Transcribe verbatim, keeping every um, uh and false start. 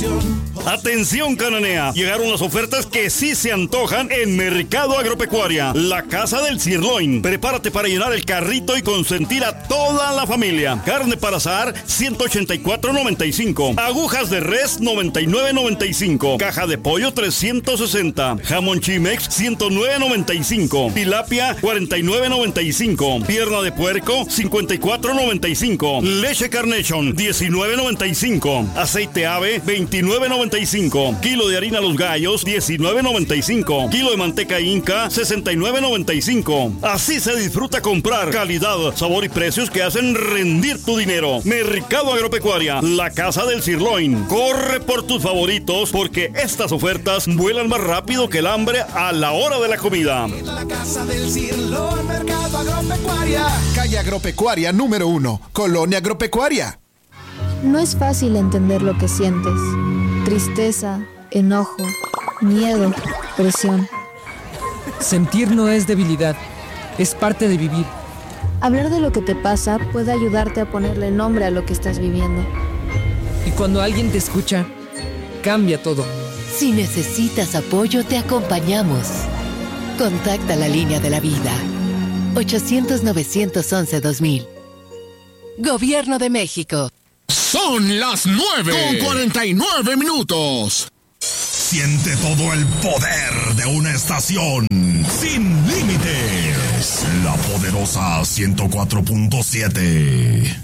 Atención Cananea, llegaron las ofertas que sí se antojan en Mercado Agropecuaria, la casa del sirloin. Prepárate para llenar el carrito y consentir a toda la familia. Carne para asar, ciento ochenta y cuatro noventa y cinco. Agujas de res, noventa y nueve noventa y cinco. Caja de pollo, trescientos sesenta. Jamón Chimex, ciento nueve noventa y cinco. Tilapia, cuarenta y nueve noventa y cinco. Pierna de puerco, cincuenta y cuatro noventa y cinco. Leche Carnation, diecinueve noventa y cinco. Aceite ave, veintinueve noventa y cinco. Kilo de harina Los Gallos, diecinueve noventa y cinco. Kilo de manteca Inca, sesenta y nueve noventa y cinco. Así se disfruta comprar calidad, sabor y precios que hacen rendir tu dinero. Mercado Agropecuaria, la casa del sirloin. Corre por tus favoritos porque estas ofertas vuelan más rápido que el hambre a la hora de la comida. La casa del sirloin, Mercado Agropecuaria. Calle Agropecuaria número uno, Colonia Agropecuaria. No es fácil entender lo que sientes. Tristeza, enojo, miedo, presión. Sentir no es debilidad, es parte de vivir. Hablar de lo que te pasa puede ayudarte a ponerle nombre a lo que estás viviendo. Y cuando alguien te escucha, cambia todo. Si necesitas apoyo, te acompañamos. Contacta la línea de la vida. ochocientos, novecientos once, dos mil. Gobierno de México. Son las nueve con cuarenta y nueve minutos. Siente todo el poder de una estación sin límites. La poderosa ciento cuatro punto siete.